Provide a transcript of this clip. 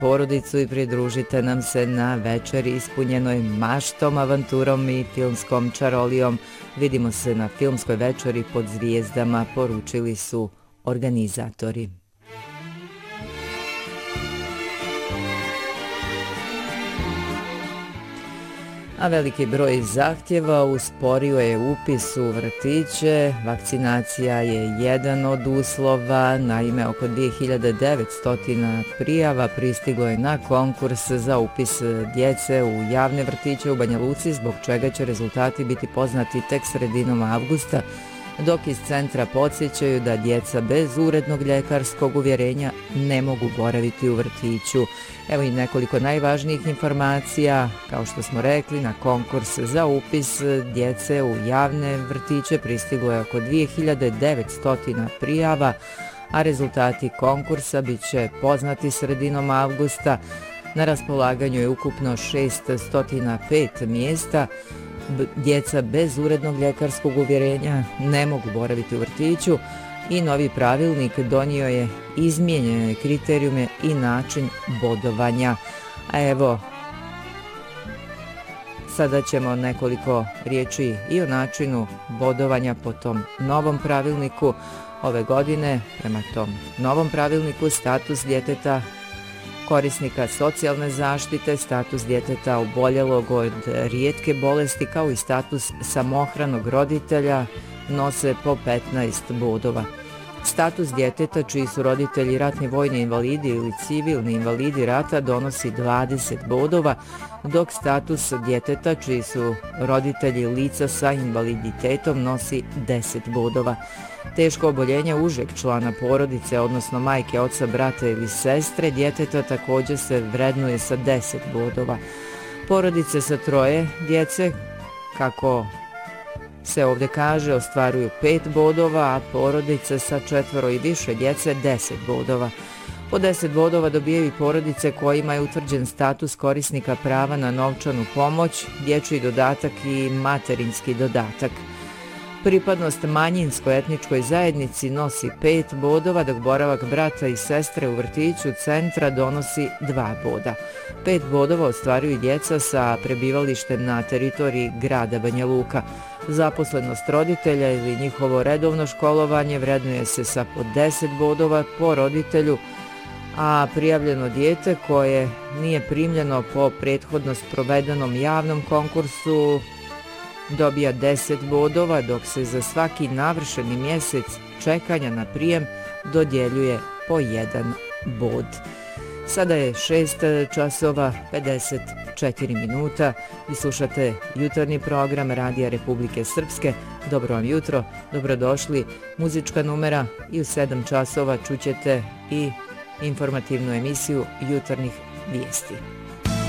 porodicu i pridružite nam se na večeri ispunjenoj maštom, avanturom i filmskom čarolijom. Vidimo se na filmskoj večeri pod zvijezdama, poručili su organizatori. A veliki broj zahtjeva usporio je upis u vrtiće. Vakcinacija je jedan od uslova. Naime, oko 2900 prijava pristiglo je na konkurs za upis djece u javne vrtiće u Banja Luci, zbog čega će rezultati biti poznati tek sredinom avgusta, dok iz centra podsjećaju da djeca bez urednog ljekarskog uvjerenja ne mogu boraviti u vrtiću. Evo i nekoliko najvažnijih informacija. Kao što smo rekli, na konkurs za upis djece u javne vrtiće pristiglo je oko 2900 prijava, a rezultati konkursa bit će poznati sredinom avgusta. Na raspolaganju je ukupno 605 mjesta. Djeca bez urednog ljekarskog uvjerenja ne mogu boraviti u vrtiću i novi pravilnik donio je izmijenjene kriterijume i način bodovanja. A evo, sada ćemo nekoliko riječi i o načinu bodovanja po tom novom pravilniku. Ove godine, prema tom novom pravilniku, status djeteta korisnika socijalne zaštite, status djeteta oboljelog od rijetke bolesti kao i status samohranog roditelja nose po 15 bodova. Status djeteta čiji su roditelji ratni vojni invalidi ili civilni invalidi rata donosi 20 bodova, dok status djeteta čiji su roditelji lica sa invaliditetom nosi 10 bodova. Teško oboljenje užeg člana porodice, odnosno majke, oca, brata ili sestre djeteta također se vrednuje sa 10 bodova. Porodice sa 3 djece, kako se ovdje kaže, ostvaruju 5 bodova, a porodice sa 4 i više djece 10 bodova. Po 10 bodova dobijaju i porodice kojima je utvrđen status korisnika prava na novčanu pomoć, dječji dodatak i materinski dodatak. Pripadnost manjinskoj etničkoj zajednici nosi 5 bodova, dok boravak brata i sestre u vrtiću centra donosi 2 boda. 5 bodova ostvaruju djeca sa prebivalištem na teritoriji grada Banja Luka. Zaposlenost roditelja ili njihovo redovno školovanje vrednuje se sa po 10 bodova po roditelju, a prijavljeno dijete koje nije primljeno po prethodno sprovedenom javnom konkursu dobija 10 bodova, dok se za svaki navršeni mjesec čekanja na prijem dodjeljuje po 1 bod. Sada je 6 časova 54 minuta i slušate jutarnji program Radija Republike Srpske. Dobro vam jutro, dobrodošli, muzička numera i u 7 časova čućete i informativnu emisiju jutarnjih vijesti.